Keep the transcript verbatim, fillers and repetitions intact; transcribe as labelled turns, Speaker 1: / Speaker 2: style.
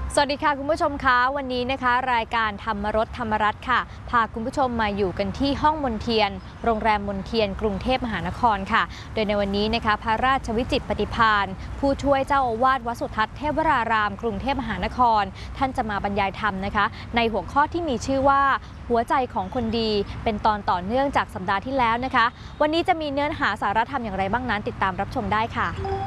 Speaker 1: สวัสดีค่ะคุณผู้ชมคะวันนี้นะคะรายการธรรมรสธรรมรัตน์ค่ะพาคุณผู้ชมมาอยู่กันที่ห้องมนเทียนโรงแรมมนเทียนกรุงเทพมหานครค่ะโดยในวันนี้นะคะพระราชวิจิตรปฏิภาณผู้ช่วยเจ้าอาวาสวัดสุทัศน์เทพวรารามกรุงเทพมหานครท่านจะมาบรรยายธรรมนะคะในหัวข้อที่มีชื่อว่าหัวใจของคนดีเป็นตอนต่อเนื่องจากสัปดาห์ที่แล้วนะคะวันนี้จะมีเนื้อหาสาระธรรมอย่างไรบ้างนั้นติดตามรับชมได้ค่ะ